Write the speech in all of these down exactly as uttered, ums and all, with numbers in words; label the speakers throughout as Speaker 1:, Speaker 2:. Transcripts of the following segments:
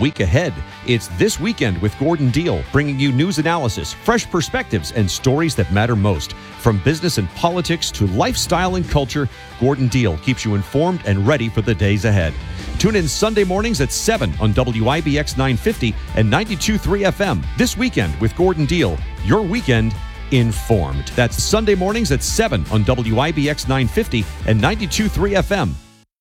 Speaker 1: week ahead. It's This Weekend with Gordon Deal, bringing you news analysis, fresh perspectives, and stories that matter most. From business and politics to lifestyle and culture, Gordon Deal keeps you informed and ready for the days ahead. Tune in Sunday mornings at seven on W I B X nine fifty and ninety-two point three F M. This Weekend with Gordon Deal, your weekend informed. That's Sunday mornings at seven on W I B X nine fifty and ninety-two point three F M.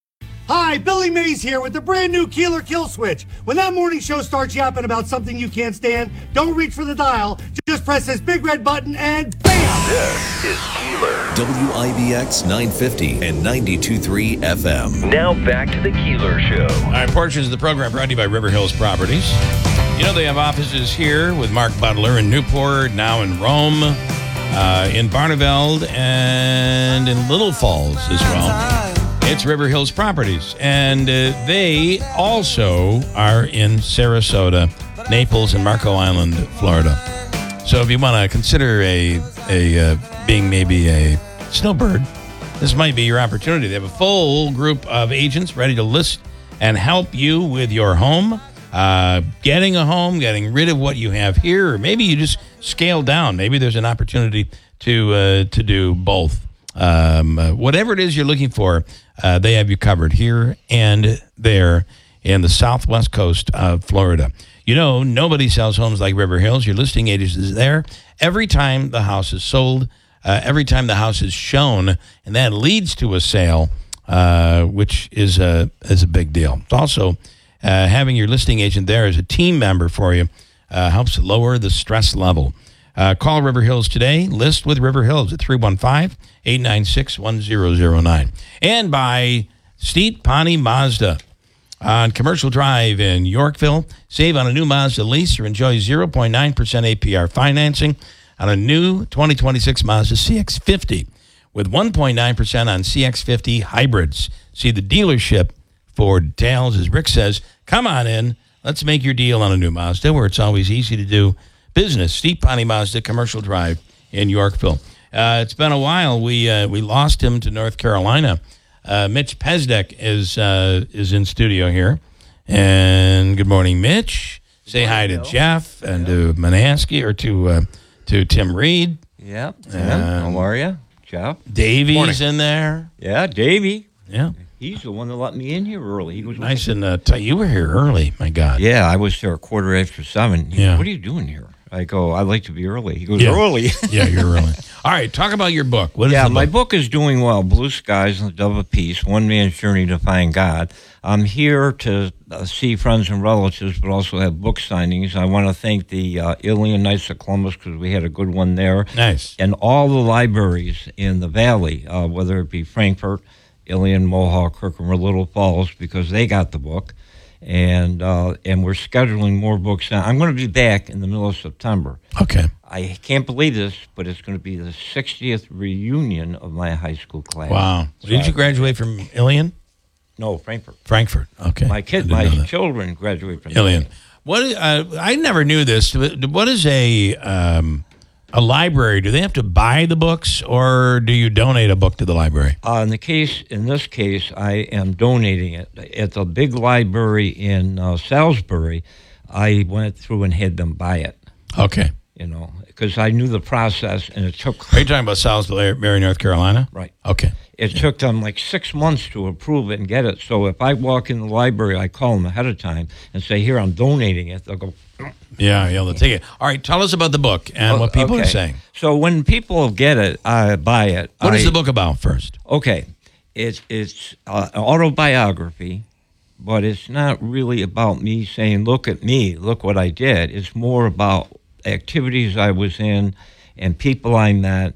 Speaker 2: Hi, Billy Mays here with the brand new Keeler Kill Switch. When that morning show starts yapping about something you can't stand, don't reach for the dial. Just press this big red button and bam!
Speaker 3: This is Keeler.
Speaker 4: W I B X nine fifty and ninety-two point three F M.
Speaker 3: Now back to the Keeler Show.
Speaker 5: All right, portions of the program brought to you by River Hills Properties. You know, they have offices here with Mark Butler in Newport, now in Rome, uh, in Barneveld, and in Little Falls as well. It's River Hills Properties, and uh, they also are in Sarasota, Naples, and Marco Island, Florida. So if you want to consider a a uh, being maybe a snowbird, this might be your opportunity. They have a full group of agents ready to list and help you with your home, uh, getting a home, getting rid of what you have here, or maybe you just scale down. Maybe there's an opportunity to uh, to do both. Um, uh, whatever it is you're looking for, uh, they have you covered here and there in the southwest coast of Florida. You know, nobody sells homes like River Hills. Your listing agent is there every time the house is sold, uh, every time the house is shown, and that leads to a sale, uh, which is a is a big deal. It's also uh, having your listing agent there as a team member for you uh, helps lower the stress level. Uh, call River Hills today. List with River Hills at three one five, eight nine six, one zero zero nine. And by Steet Pawnee Mazda on Commercial Drive in Yorkville. Save on a new Mazda lease or enjoy zero point nine percent A P R financing on a new twenty twenty-six Mazda C X fifty with one point nine percent on C X fifty hybrids. See the dealership for details. As Rick says, come on in. Let's make your deal on a new Mazda where it's always easy to do business. Steet Pawnee Mazda, Commercial Drive in Yorkville. Uh, it's been a while. We uh, we lost him to North Carolina. Uh, Mitch Pesdek is uh, is in studio here. And good morning, Mitch. Say hi to Jeff and to Manaski or to uh, to Tim Reed.
Speaker 6: Yeah. Tim,
Speaker 5: Um,
Speaker 6: how are you? Jeff?
Speaker 5: Davey's
Speaker 6: Morning.
Speaker 5: in there.
Speaker 6: Yeah, Davey.
Speaker 5: Yeah.
Speaker 6: He's the one that let me in here early. He was
Speaker 5: Nice and uh, t- you were here early. My God.
Speaker 6: Yeah, I was there a quarter after seven. He
Speaker 5: Yeah.
Speaker 6: goes, what are you doing here? I go, I like to be early. He goes,
Speaker 5: Yeah.
Speaker 6: early.
Speaker 5: Yeah, you're early. All right, talk about your book. What is
Speaker 6: yeah,
Speaker 5: the
Speaker 6: my
Speaker 5: book?
Speaker 6: book is doing well. Blue Skies and the Dove of Peace, One Man's Journey to Find God. I'm here to uh, see friends and relatives, but also have book signings. I want to thank the uh, Ilion Knights of Columbus because we had a good one there.
Speaker 5: Nice.
Speaker 6: And all the libraries in the valley, uh, whether it be Frankfort, Ilion, Mohawk, Herkimer, Little Falls, because they got the book. And uh, and we're scheduling more books now. I'm going to be back in the middle of September.
Speaker 5: Okay.
Speaker 6: I can't believe this, but it's going to be the sixtieth reunion of my high school class.
Speaker 5: Wow.
Speaker 6: So
Speaker 5: Did you
Speaker 6: I-
Speaker 5: graduate from Ilion?
Speaker 6: No, Frankfurt.
Speaker 5: Frankfurt. Okay.
Speaker 6: My
Speaker 5: I
Speaker 6: kids,
Speaker 5: didn't know
Speaker 6: my
Speaker 5: that.
Speaker 6: children graduate from
Speaker 5: Ilion. What? Uh, I never knew this. What is a um, a library? Do they have to buy the books, or do you donate a book to the library?
Speaker 6: Uh, in the case, in this case, I am donating it at the big library in uh, Salisbury. I went through and had them buy it.
Speaker 5: Okay.
Speaker 6: You know, because I knew the process, and it took.
Speaker 5: Are you talking about Salisbury, North Carolina?
Speaker 6: Right.
Speaker 5: Okay.
Speaker 6: It took them like six months to approve it and get it. So if I walk in the library, I call them ahead of time and say, "Here, I'm donating it." They'll go.
Speaker 5: Yeah, yeah, they'll take it. All right, tell us about the book and what people
Speaker 6: Okay.
Speaker 5: are saying.
Speaker 6: So when people get it, I buy it.
Speaker 5: What
Speaker 6: I,
Speaker 5: is the book about first?
Speaker 6: Okay, it's it's uh, an autobiography, but it's not really about me saying, "Look at me, look what I did." It's more about activities I was in and people I met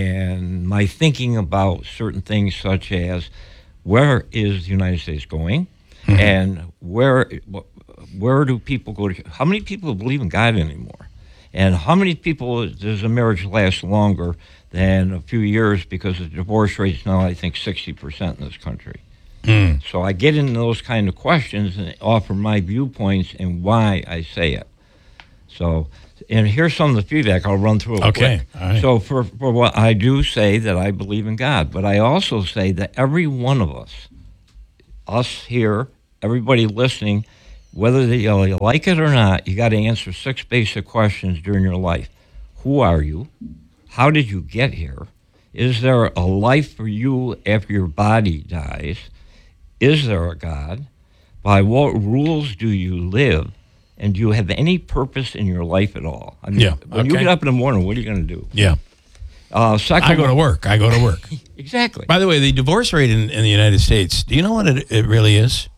Speaker 6: and my thinking about certain things, such as where is the United States going, mm-hmm. and where where do people go to? How many people believe in God anymore? And how many people does a marriage last longer than a few years? Because the divorce rate is now, I think, sixty percent in this country. Mm. So I get into those kind of questions and offer my viewpoints and why I say it. So, and here's some of the feedback. I'll run through it
Speaker 5: okay.
Speaker 6: quick.
Speaker 5: All right.
Speaker 6: So for, for what I do say that I believe in God, but I also say that every one of us, us here, everybody listening, whether you, know, you like it or not, you got to answer six basic questions during your life. Who are you? How did you get here? Is there a life for you after your body dies? Is there a God? By what rules do you live? And do you have any purpose in your life at all? I mean,
Speaker 5: Yeah,
Speaker 6: when you
Speaker 5: okay.
Speaker 6: get up in the morning, what are you going to do?
Speaker 5: Yeah.
Speaker 6: Uh, second,
Speaker 5: I go to work. I go to work.
Speaker 6: Exactly.
Speaker 5: By the way, the divorce rate in, in the United States, do you know what it, it really is?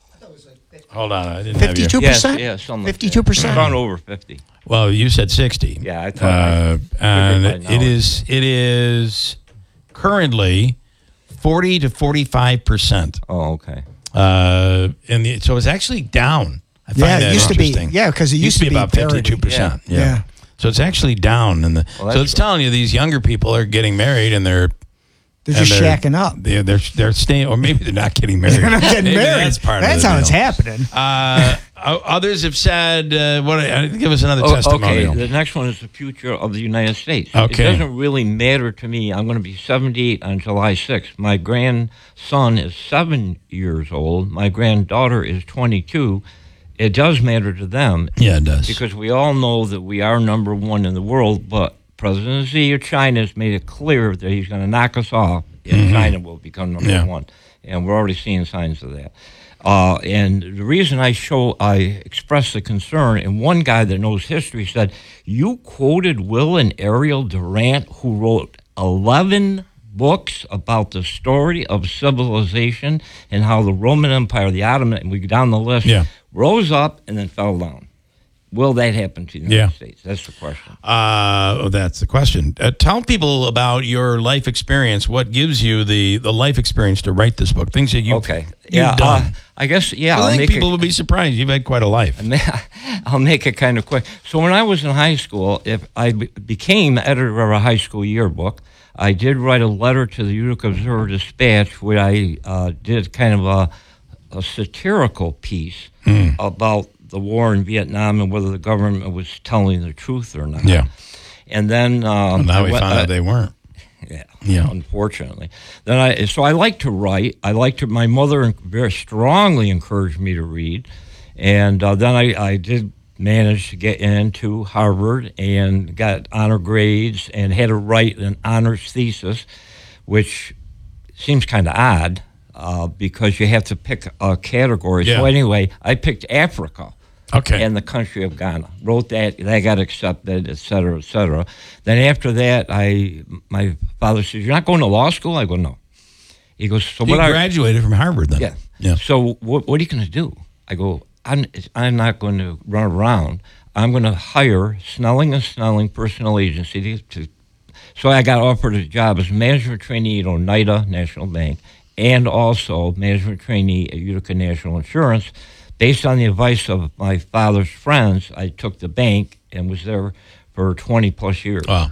Speaker 5: Hold on. I didn't have you.
Speaker 7: fifty-two
Speaker 6: Yes,
Speaker 7: percent?
Speaker 6: yeah, something like that.
Speaker 7: fifty-two percent?
Speaker 6: It's gone over fifty.
Speaker 5: Well, you said sixty.
Speaker 6: Yeah, I thought
Speaker 5: Uh,
Speaker 6: I
Speaker 5: and
Speaker 6: figured by
Speaker 5: it
Speaker 6: now.
Speaker 5: is it is currently forty to forty-five percent.
Speaker 6: Oh, okay.
Speaker 5: Uh, and the, so it's actually down. I find
Speaker 7: Yeah, it
Speaker 5: that
Speaker 7: used to be-
Speaker 5: interesting.
Speaker 7: yeah, 'cause it used to be
Speaker 5: about
Speaker 7: parity.
Speaker 5: fifty-two percent.
Speaker 7: Yeah.
Speaker 5: Yeah.
Speaker 7: Yeah.
Speaker 5: So it's actually down, and the
Speaker 6: Well,
Speaker 5: so
Speaker 6: that's
Speaker 5: it's telling you these younger people are getting married, and they're
Speaker 7: They're
Speaker 5: and
Speaker 7: just shacking up.
Speaker 5: They're, they're they're staying, or maybe they're not getting married.
Speaker 7: They're not getting
Speaker 5: Maybe
Speaker 7: married.
Speaker 5: That's part
Speaker 7: That's
Speaker 5: of the
Speaker 7: how it's
Speaker 5: deal.
Speaker 7: happening.
Speaker 5: Uh, o- others have said, uh, "What? Uh, give us another
Speaker 6: Oh,
Speaker 5: testimonial."
Speaker 6: okay, the next one is the future of the United States.
Speaker 5: Okay.
Speaker 6: It doesn't really matter to me. I'm going to be seventy-eight on July sixth. My grandson is seven years old. My granddaughter is twenty-two. It does matter to them.
Speaker 5: Yeah, it does.
Speaker 6: Because we all know that we are number one in the world, but President Xi of China has made it clear that he's going to knock us off, and China will become number
Speaker 5: Yeah.
Speaker 6: one. And we're already seeing signs of that. Uh, and the reason I show, I express the concern, and one guy that knows history said, you quoted Will and Ariel Durant, who wrote eleven books about the story of civilization and how the Roman Empire, the Ottoman, and we go down the list,
Speaker 5: Yeah.
Speaker 6: rose up and then fell down. Will that happen to the United
Speaker 5: Yeah.
Speaker 6: States? That's the question.
Speaker 5: Uh, oh, that's the question. Uh, tell people about your life experience. What gives you the, the life experience to write this book? Things that you
Speaker 6: Okay.
Speaker 5: you've
Speaker 6: Yeah.
Speaker 5: done.
Speaker 6: Uh, I guess. Yeah.
Speaker 5: I
Speaker 6: I'll
Speaker 5: think
Speaker 6: make
Speaker 5: people
Speaker 6: it,
Speaker 5: would be surprised. You've had quite a life.
Speaker 6: I'll make it kind of quick. So when I was in high school, if I be- became editor of a high school yearbook, I did write a letter to the Utica Observer Dispatch where I uh, did kind of a, a satirical piece
Speaker 5: Hmm.
Speaker 6: about the war in Vietnam and whether the government was telling the truth or not.
Speaker 5: Yeah.
Speaker 6: And then um,
Speaker 5: Now
Speaker 6: I
Speaker 5: we
Speaker 6: went-
Speaker 5: found
Speaker 6: uh,
Speaker 5: out they weren't.
Speaker 6: Yeah,
Speaker 5: Yeah.
Speaker 6: unfortunately. Then I so I like to write. I like to. My mother very strongly encouraged me to read, and uh, then I, I did manage to get into Harvard and got honor grades and had to write an honors thesis, which seems kind of odd uh, because you have to pick a category.
Speaker 5: Yeah.
Speaker 6: So anyway, I picked Africa.
Speaker 5: Okay.
Speaker 6: And the country of Ghana. Wrote that, that got accepted, et cetera, et cetera. Then after that, I my father says, "You're not going to law school?" I go, "No." He goes, "So
Speaker 5: You
Speaker 6: what are..."
Speaker 5: graduated from Harvard then.
Speaker 6: Yeah.
Speaker 5: Yeah.
Speaker 6: So what, what are you going to do? I go, I'm, I'm not going to run around. I'm going to hire Snelling and Snelling Personnel Agency to, to so I got offered a job as management trainee at Oneida National Bank and also management trainee at Utica National Insurance. Based on the advice of my father's friends, I took the bank and was there for twenty plus years.
Speaker 5: Wow.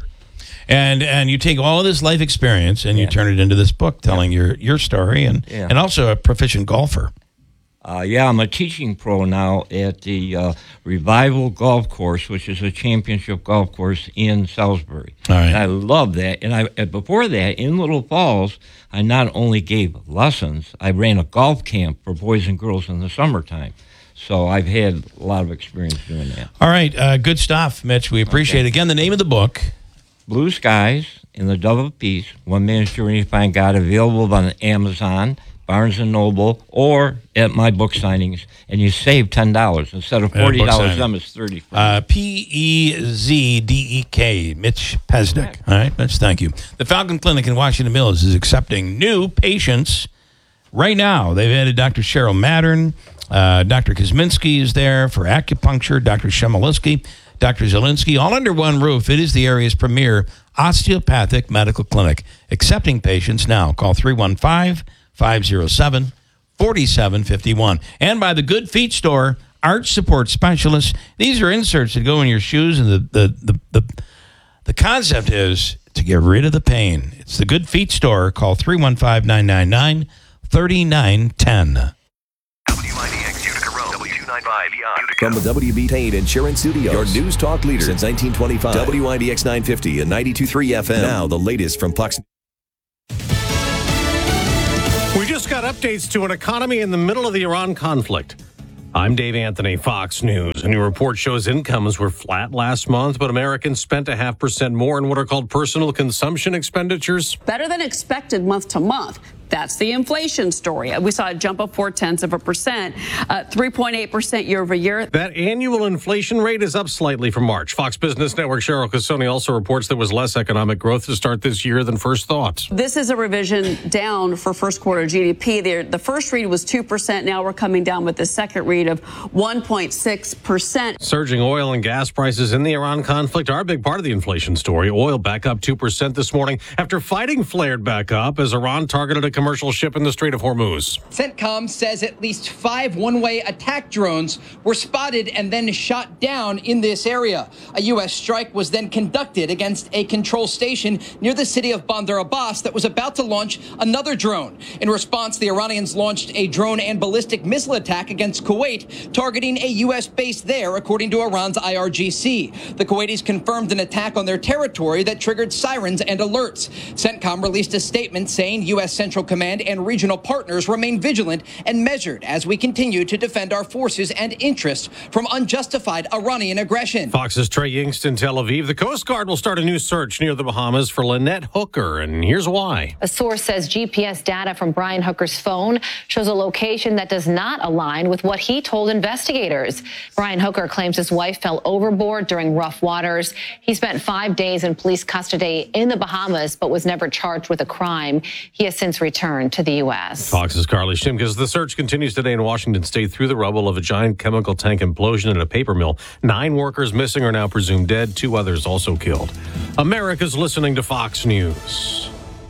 Speaker 5: And and you take all of this life experience and you
Speaker 6: Yeah.
Speaker 5: turn it into this book telling your, your story and,
Speaker 6: Yeah.
Speaker 5: and also a proficient golfer.
Speaker 6: Uh, yeah, I'm a teaching pro now at the uh, Revival Golf Course, which is a championship golf course in Salisbury.
Speaker 5: All right.
Speaker 6: And I love that. And I uh, before that, in Little Falls, I not only gave lessons, I ran a golf camp for boys and girls in the summertime. So I've had a lot of experience doing that.
Speaker 5: All right. Uh, good stuff, Mitch. We appreciate it. Again, the name of the book.
Speaker 6: Blue Skies and the Dove of Peace, One Man's Journey to Find God, available on Amazon, Barnes and Noble, or at my book signings, and you save ten dollars. Instead of
Speaker 5: At a
Speaker 6: forty
Speaker 5: book
Speaker 6: dollars,
Speaker 5: signing.
Speaker 6: them it's thirty
Speaker 5: Uh,
Speaker 6: dollars.
Speaker 5: P E Z D E K, Mitch Pesnick. All right, Mitch, thank you. The Falcon Clinic in Washington Mills is accepting new patients right now. They've added Doctor Cheryl Mattern. Uh, Doctor Kosminski is there for acupuncture. Doctor Shemalinsky, Doctor Zielinski, all under one roof. It is the area's premier osteopathic medical clinic. Accepting patients now. Call three one five, five oh seven, four seven five one. And by the Good Feet Store, arch support specialists. These are inserts that go in your shoes, and the the the the, the concept is to get rid of the pain. It's the Good Feet Store. Call three one five, nine nine nine, three nine one zero.
Speaker 3: W I D X Utica Road, W two ninety-five Utica.
Speaker 4: From the W B Tain Insurance Studios, your news talk leader since nineteen twenty-five. W I D X nine fifty and ninety-two point three F M. Now the latest from Fox.
Speaker 8: We just got updates to an economy in the middle of the Iran conflict.
Speaker 7: I'm Dave Anthony, Fox News. A new report shows incomes were flat last month, but Americans spent a half percent more in what are called personal consumption expenditures.
Speaker 8: Better than expected month to month. That's the inflation story. We saw a jump of four tenths of a percent, uh, three point eight percent year over year.
Speaker 7: That annual inflation rate is up slightly from March. Fox Business Network Cheryl Casoni also reports there was less economic growth to start this year than first thought.
Speaker 8: This is a revision down for first quarter G D P. The, the first read was two percent. Now we're coming down with the second read of one point six percent.
Speaker 7: Surging oil and gas prices in the Iran conflict are a big part of the inflation story. Oil back up two percent this morning after fighting flared back up as Iran targeted a commercial ship in the Strait of Hormuz.
Speaker 9: CENTCOM says at least five one-way attack drones were spotted and then shot down in this area. A U S strike was then conducted against a control station near the city of Bandar Abbas that was about to launch another drone. In response, the Iranians launched a drone and ballistic missile attack against Kuwait, targeting a U S base there, according to Iran's I R G C. The Kuwaitis confirmed an attack on their territory that triggered sirens and alerts. CENTCOM released a statement saying U S Central Command and regional partners remain vigilant and measured as we continue to defend our forces and interests from unjustified Iranian aggression.
Speaker 7: Fox's Trey Yingst in Tel Aviv. The Coast Guard will start a new search near the Bahamas for Lynette Hooker, and here's why.
Speaker 10: A source says G P S data from Brian Hooker's phone shows a location that does not align with what he told investigators. Brian Hooker claims his wife fell overboard during rough waters. He spent five days in police custody in the Bahamas, but was never charged with a crime. He has since returned to the U S.
Speaker 7: Fox's Carly Shimkus. The search continues today in Washington State through the rubble of a giant chemical tank implosion at a paper mill. Nine workers missing are now presumed dead. Two others also killed. America's listening to Fox News.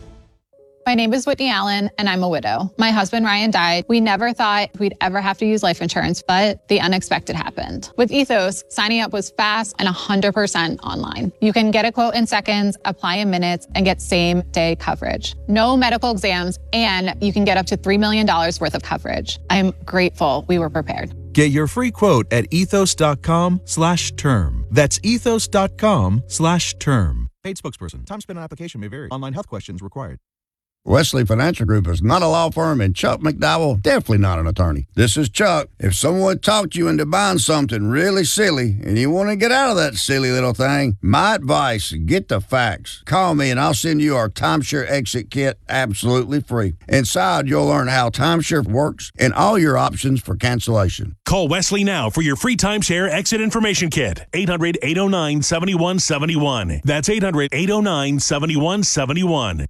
Speaker 11: My name is Whitney Allen, and I'm a widow. My husband, Ryan, died. We never thought we'd ever have to use life insurance, but the unexpected happened. With Ethos, signing up was fast and one hundred percent online. You can get a quote in seconds, apply in minutes, and get same-day coverage. No medical exams, and you can get up to three million dollars worth of coverage. I'm grateful we were prepared.
Speaker 12: Get your free quote at ethos.com slash term. That's ethos.com slash term. Paid spokesperson. Time spent on application may vary. Online health questions required.
Speaker 13: Wesley Financial Group is not a law firm, and Chuck McDowell definitely not an attorney. This is Chuck. If someone talked you into buying something really silly and you want to get out of that silly little thing, my advice, get the facts. Call me and I'll send you our timeshare exit kit absolutely free. Inside, you'll learn how timeshare works and all your options for cancellation.
Speaker 14: Call Wesley now for your free timeshare exit information kit. eight hundred, eight oh nine, seven one seven one. That's eight hundred, eight oh nine, seven one seven one.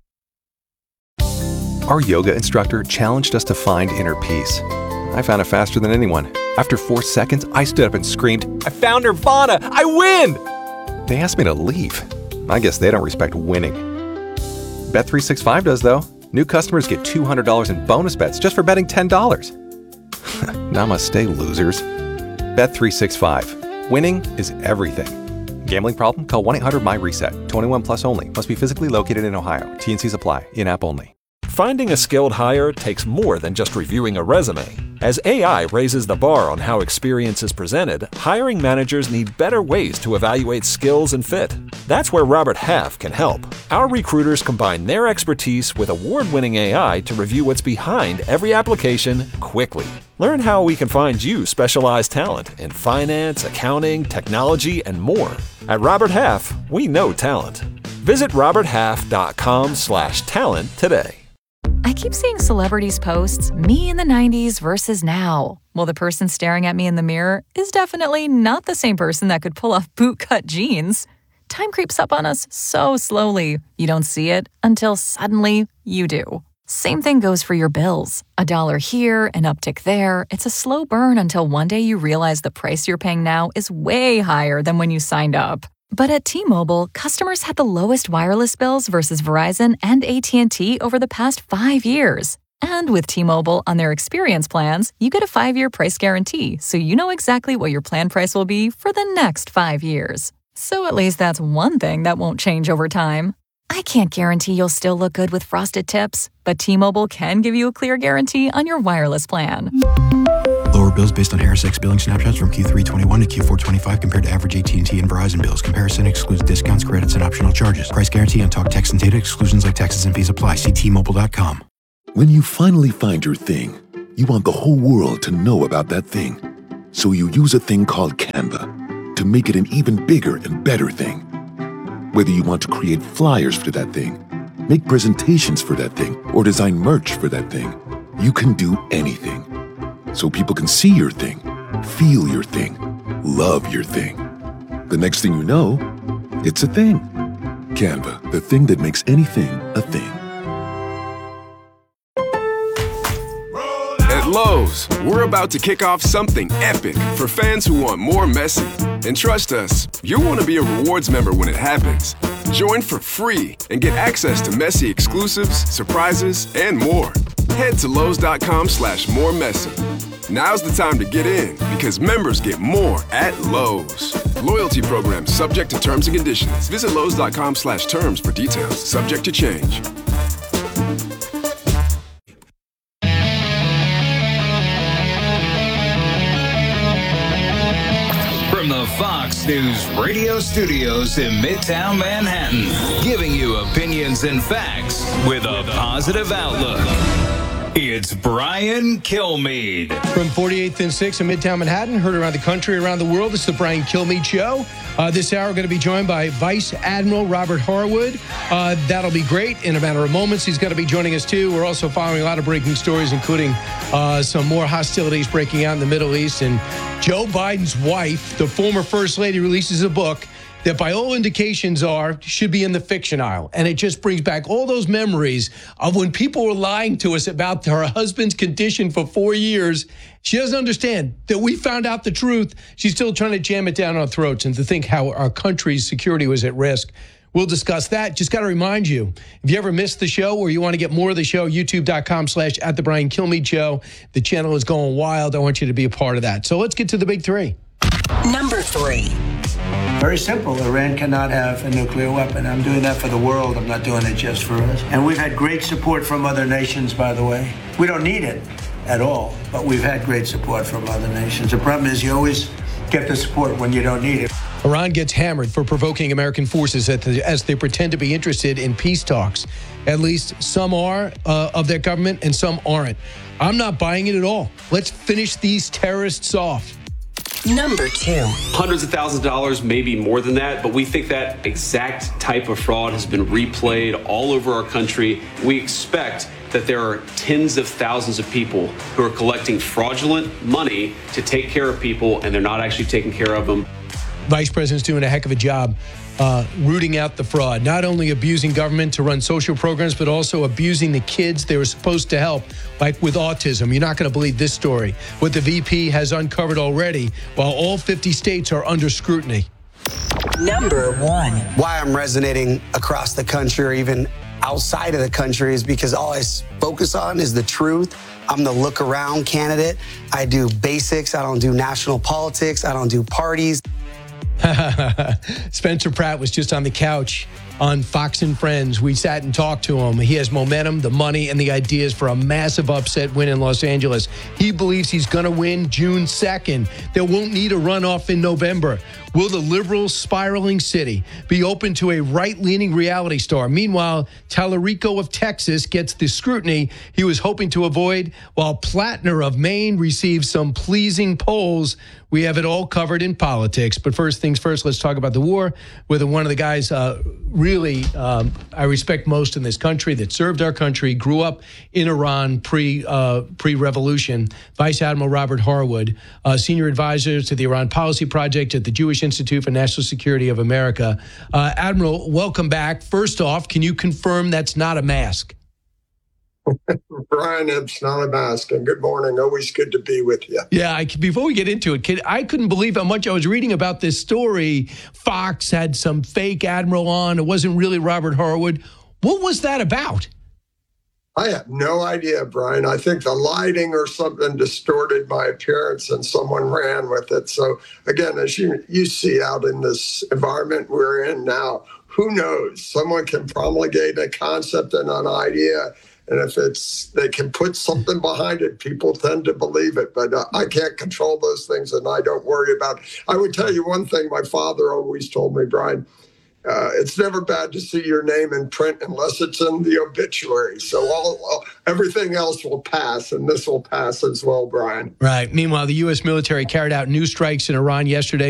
Speaker 15: Our yoga instructor challenged us to find inner peace. I found it faster than anyone. After four seconds, I stood up and screamed, "I found Nirvana! I win!" They asked me to leave. I guess they don't respect winning. Bet three sixty-five does, though. New customers get two hundred dollars in bonus bets just for betting ten dollars. Namaste, losers. Bet three sixty-five. Winning is everything. Gambling problem? Call one eight hundred my reset. twenty-one plus only. Must be physically located in Ohio. T and Cs apply. In-app only.
Speaker 16: Finding a skilled hire takes more than just reviewing a resume. As A I raises the bar on how experience is presented, hiring managers need better ways to evaluate skills and fit. That's where Robert Half can help. Our recruiters combine their expertise with award-winning A I to review what's behind every application quickly. Learn how we can find you specialized talent in finance, accounting, technology, and more. At Robert Half, we know talent. Visit roberthalf.com slash talent today.
Speaker 17: I keep seeing celebrities posts, me in the nineties versus now. Well, the person staring at me in the mirror is definitely not the same person that could pull off bootcut jeans. Time creeps up on us so slowly. You don't see it until suddenly you do. Same thing goes for your bills. A dollar here, an uptick there. It's a slow burn until one day you realize the price you're paying now is way higher than when you signed up. But at T-Mobile, customers had the lowest wireless bills versus Verizon and A T and T over the past five years. And with T-Mobile on their experience plans, you get a five-year price guarantee, so you know exactly what your plan price will be for the next five years. So at least that's one thing that won't change over time. I can't guarantee you'll still look good with frosted tips, but T-Mobile can give you a clear guarantee on your wireless plan.
Speaker 18: Lower bills based on Harris X billing snapshots from Q three twenty-one to Q four twenty-five compared to average A T and T and Verizon bills. Comparison excludes discounts, credits, and optional charges. Price guarantee on talk, text, and data. Exclusions like taxes and fees apply. See T Mobile dot com.
Speaker 19: When you finally find your thing, you want the whole world to know about that thing. So you use a thing called Canva to make it an even bigger and better thing. Whether you want to create flyers for that thing, make presentations for that thing, or design merch for that thing, you can do anything. So people can see your thing, feel your thing, love your thing. The next thing you know, it's a thing. Canva, the thing that makes anything a thing.
Speaker 20: At Lowe's, we're about to kick off something epic for fans who want more Messi. And trust us, you'll want to be a rewards member when it happens. Join for free and get access to Messi exclusives, surprises, and more. Head to Lowe's.com slash more Messi. Now's the time to get in because members get more at Lowe's. Loyalty program subject to terms and conditions. Visit Lowe's.com slash terms for details. Subject to change.
Speaker 21: From the Fox News radio studios in Midtown Manhattan, giving you opinions and facts with a positive outlook. It's Brian Kilmeade.
Speaker 22: From forty-eighth and sixth in Midtown Manhattan, heard around the country, around the world. This is the Brian Kilmeade Show. Uh, this hour, we're going to be joined by Vice Admiral Robert Harwood. Uh, that'll be great. In a matter of moments, he's going to be joining us, too. We're also following a lot of breaking stories, including uh, some more hostilities breaking out in the Middle East. And Joe Biden's wife, the former First Lady, releases a book that by all indications are should be in the fiction aisle. And it just brings back all those memories of when people were lying to us about her husband's condition for four years. She doesn't understand that we found out the truth. She's still trying to jam it down our throats, and to think how our country's security was at risk. We'll discuss that. Just got to remind you, if you ever missed the show or you want to get more of the show, youtube.com slash at the Brian Kilmeade Show. The channel is going wild. I want you to be a part of that. So let's get to the big three.
Speaker 23: Number three. Very simple. Iran cannot have a nuclear weapon. I'm doing that for the world. I'm not doing it just for us. And we've had great support from other nations, by the way. We don't need it at all, but we've had great support from other nations. The problem is you always get the support when you don't need it.
Speaker 22: Iran gets hammered for provoking American forces as they pretend to be interested in peace talks. At least some are uh, of their government and some aren't. I'm not buying it at all. Let's finish these terrorists off.
Speaker 23: Number two.
Speaker 24: Hundreds of thousands of dollars, maybe more than that, but we think that exact type of fraud has been replayed all over our country. We expect that there are tens of thousands of people who are collecting fraudulent money to take care of people, and they're not actually taking care of them.
Speaker 22: Vice President's doing a heck of a job uh, rooting out the fraud, not only abusing government to run social programs, but also abusing the kids they were supposed to help, like with autism. You're not going to believe this story, what the V P has uncovered already, while all fifty states are under scrutiny.
Speaker 23: Number one.
Speaker 25: Why I'm resonating across the country or even outside of the country is because all I focus on is the truth. I'm the look around candidate. I do basics. I don't do national politics. I don't do parties.
Speaker 22: Spencer Pratt was just on the couch on Fox and Friends. We sat and talked to him. He has momentum, the money, and the ideas for a massive upset win in Los Angeles. He believes he's going to win June second. They won't need a runoff in November. Will the liberal spiraling city be open to a right-leaning reality star? Meanwhile, Tallarico of Texas gets the scrutiny he was hoping to avoid, while Plattner of Maine receives some pleasing polls. We have it all covered in politics. But first things first, let's talk about the war with one of the guys uh, really um, I respect most in this country that served our country, grew up in Iran pre, uh, pre-revolution, Vice Admiral Robert Harwood, uh, senior advisor to the Iran Policy Project at the Jewish Institute for National Security of America. Uh, Admiral, welcome back. First off, can you confirm that's not a mask?
Speaker 26: Brian, it's not a mask. And good morning. Always good to be with you.
Speaker 22: Yeah, I, before we get into it, kid, I couldn't believe how much I was reading about this story. Fox had some fake admiral on. It wasn't really Robert Harwood. What was that about?
Speaker 26: I have no idea, Brian. I think the lighting or something distorted my appearance and someone ran with it. So again, as you, you see out in this environment we're in now, who knows? Someone can promulgate a concept and an idea. And if it's, they can put something behind it, people tend to believe it. But uh, I can't control those things, and I don't worry about it. I would tell you one thing my father always told me, Brian, uh, it's never bad to see your name in print unless it's in the obituary. So all, all everything else will pass, and this will pass as well, Brian.
Speaker 22: Right. Meanwhile, the U S military carried out new strikes in Iran yesterday